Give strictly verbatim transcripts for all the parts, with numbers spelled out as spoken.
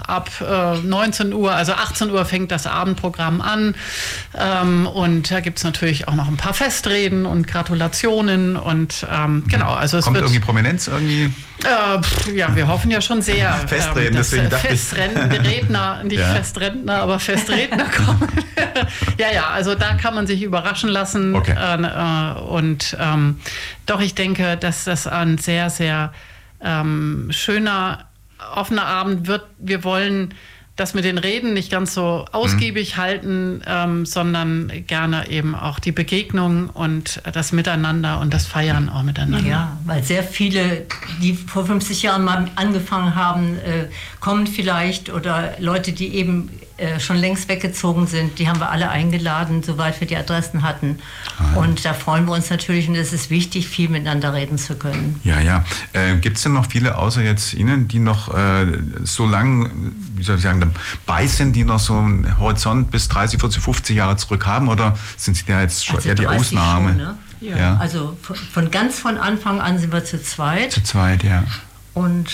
ab äh, neunzehn Uhr, also achtzehn Uhr fängt das Abendprogramm an. Ähm, und da gibt es natürlich auch noch ein paar Festreden und Gratulationen. Und ähm, genau, also es Kommt wird irgendwie Prominenz irgendwie? Äh, pff, ja, wir hoffen ja schon sehr. Festreden, ähm, dass deswegen dachte ich. Festredner, nicht Ja. Festrentner, aber Festredner kommen. ja, ja, also da kann man sich überraschen lassen. Okay. Äh, und ähm, doch, ich denke, dass das ein sehr, sehr ähm, schöner, offener Abend wird. Wir wollen das mit den Reden nicht ganz so ausgiebig mhm. halten, ähm, sondern gerne eben auch die Begegnung und das Miteinander und das Feiern auch miteinander. Ja, weil sehr viele, die vor fünfzig Jahren mal angefangen haben, äh, kommen vielleicht, oder Leute, die eben äh, schon längst weggezogen sind, die haben wir alle eingeladen, soweit wir die Adressen hatten. Ah. Und da freuen wir uns natürlich, und es ist wichtig, viel miteinander reden zu können. Ja, ja. Äh, gibt es denn noch viele, außer jetzt Ihnen, die noch äh, so lang, wie soll ich sagen, dabei sind, die noch so einen Horizont bis dreißig, vierzig, fünfzig Jahre zurück haben, oder sind Sie da jetzt schon also eher die Ausnahme? Schon, ne? ja. Ja. Also von, von ganz von Anfang an sind wir zu zweit. Zu zweit, ja. Und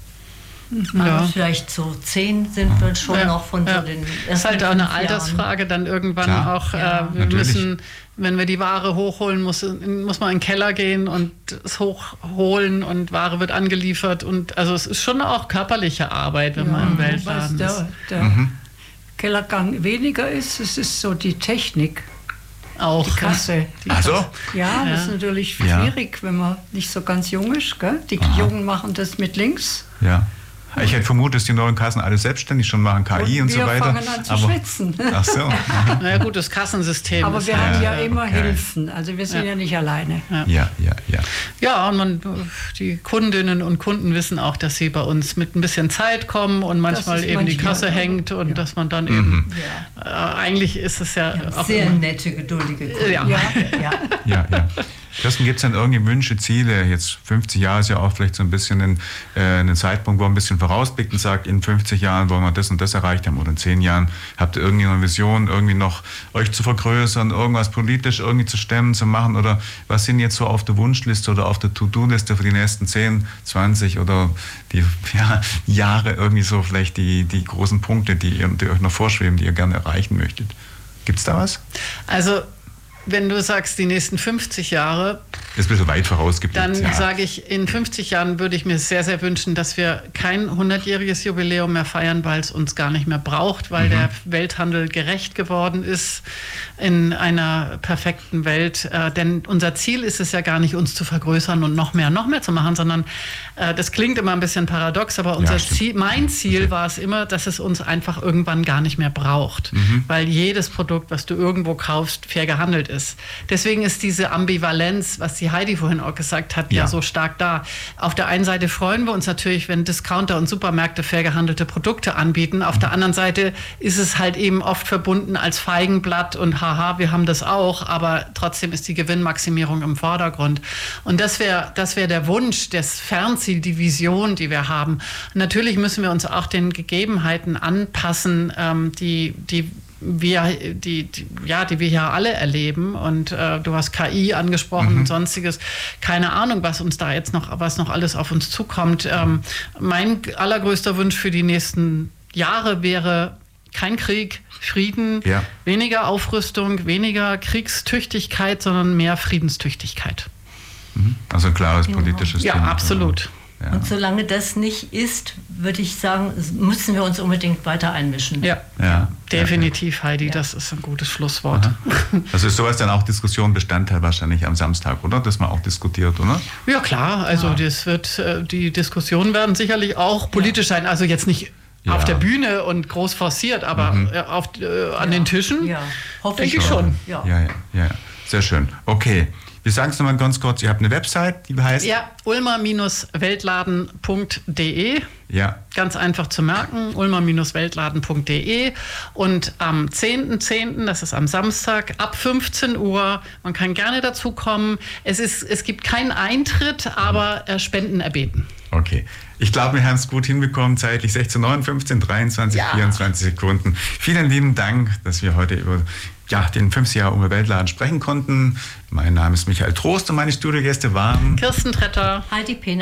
ja. also vielleicht so zehn sind wir schon ja. noch von ja. so den ersten Das ist halt auch eine Jahren. Altersfrage dann irgendwann Klar. auch. Ja, äh, wir natürlich. müssen, wenn wir die Ware hochholen, muss, muss man in den Keller gehen und es hochholen und Ware wird angeliefert. Und also es ist schon auch körperliche Arbeit, wenn ja, man im Weltladen der, ist. Der mhm. Kellergang weniger ist, es ist so die Technik. Auch die Kasse. Die Ach so? Kasse. Ja, ja, das ist natürlich ja. schwierig, wenn man nicht so ganz jung ist. Gell? Die Aha. Jungen machen das mit links. Ja. Ich hätte vermutet, dass die neuen Kassen alle selbstständig schon machen, K I und, und so weiter. Wir fangen an zu aber, schwitzen. Ach so. Na ja, gut, das Kassensystem. Aber ist wir ja, haben ja ja immer okay. Hilfen. Also wir sind ja, ja nicht alleine. Ja, ja, ja. Ja, ja und man, die Kundinnen und Kunden wissen auch, dass sie bei uns mit ein bisschen Zeit kommen und manchmal eben die Kasse ja. hängt und ja. dass man dann eben, mhm. ja. äh, eigentlich ist es ja, ja auch sehr immer, nette, geduldige Kunden. Ja. Ja. Ja. Ja, ja. Kirsten, gibt es dann irgendwie Wünsche, Ziele? Jetzt fünfzig Jahre ist ja auch vielleicht so ein bisschen ein, äh, ein Zeitpunkt, wo man ein bisschen vorausblickt und sagt, in fünfzig Jahren wollen wir das und das erreicht haben, oder in zehn Jahren habt ihr irgendwie eine Vision, irgendwie noch euch zu vergrößern, irgendwas politisch irgendwie zu stemmen, zu machen, oder was sind jetzt so auf der Wunschliste oder auf der To-Do-Liste für die nächsten zehn, zwanzig oder die ja, Jahre irgendwie so vielleicht die, die großen Punkte, die, ihr, die euch noch vorschweben, die ihr gerne erreichen möchtet? Gibt es da was? Also wenn du sagst, die nächsten fünfzig Jahre, das ist ein bisschen weit vorausgeblickt. Dann ja. sage ich, in fünfzig Jahren würde ich mir sehr, sehr wünschen, dass wir kein hundertjähriges Jubiläum mehr feiern, weil es uns gar nicht mehr braucht, weil mhm. der Welthandel gerecht geworden ist in einer perfekten Welt. Äh, denn unser Ziel ist es ja gar nicht, uns zu vergrößern und noch mehr, noch mehr zu machen, sondern äh, das klingt immer ein bisschen paradox, aber unser ja, Ziel, mein Ziel okay. war es immer, dass es uns einfach irgendwann gar nicht mehr braucht, mhm. weil jedes Produkt, was du irgendwo kaufst, fair gehandelt ist. Deswegen ist diese Ambivalenz, was die Heidi vorhin auch gesagt hat, ja. ja so stark da. Auf der einen Seite freuen wir uns natürlich, wenn Discounter und Supermärkte fair gehandelte Produkte anbieten. Auf mhm. der anderen Seite ist es halt eben oft verbunden als Feigenblatt und haha, wir haben das auch, aber trotzdem ist die Gewinnmaximierung im Vordergrund. Und das wäre das wär der Wunsch, das Fernziel, die Vision, die wir haben. Und natürlich müssen wir uns auch den Gegebenheiten anpassen, ähm, die, die wir, die, die, ja, die wir ja alle erleben. Und äh, du hast K I angesprochen mhm. und sonstiges. Keine Ahnung, was uns da jetzt noch, was noch alles auf uns zukommt. Ähm, mein allergrößter Wunsch für die nächsten Jahre wäre kein Krieg, Frieden, ja. weniger Aufrüstung, weniger Kriegstüchtigkeit, sondern mehr Friedenstüchtigkeit. Also ein klares politisches ja. Thema. Ja, absolut. Ja. Und solange das nicht ist, würde ich sagen, müssen wir uns unbedingt weiter einmischen. Ja, ja. definitiv, Heidi, ja. das ist ein gutes Schlusswort. Aha. Also ist sowas dann auch Diskussion Bestandteil wahrscheinlich am Samstag, oder? Dass man auch diskutiert, oder? Ja, klar. Also ja. das wird, die Diskussionen werden sicherlich auch politisch ja. sein. Also jetzt nicht ja. auf der Bühne und groß forciert, aber mhm. auf, äh, an ja. den Tischen, ja. hoffe denke ich schon. schon. Ja. Ja, ja, ja, sehr schön. Okay. Wir sagen es nochmal ganz kurz, ihr habt eine Website, die heißt? Ja, ulmer Weltladen punkt de. Ja. Ganz einfach zu merken, ulmer Weltladen punkt de. Und am zehnten zehnten, das ist am Samstag, ab fünfzehn Uhr, man kann gerne dazu kommen. Es, ist, es gibt keinen Eintritt, aber Spenden erbeten. Okay. Ich glaube, wir haben es gut hinbekommen, zeitlich sechzehn Uhr neunundfünfzig, dreiundzwanzig, ja. vierundzwanzig Sekunden. Vielen lieben Dank, dass wir heute über ja, den fünfzig Jahre Ulmer Weltladen sprechen konnten. Mein Name ist Michael Trost und meine Studiogäste waren Kirsten Tretter, Heidi Penack,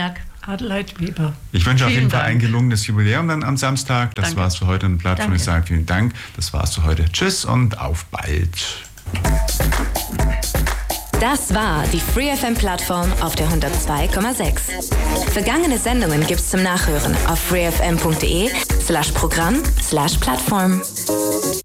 Adelheid Weber. Ich wünsche auf Vielen jeden Fall Dank. ein gelungenes Jubiläum dann am Samstag. Das Danke. war's für heute und Plattform. Danke. Ich sage vielen Dank. Das war's für heute. Tschüss und auf bald. Das war die Free F M-Plattform auf der hundertzwei Komma sechs. Vergangene Sendungen gibt's zum Nachhören auf freefm.de slash Programm slash Plattform.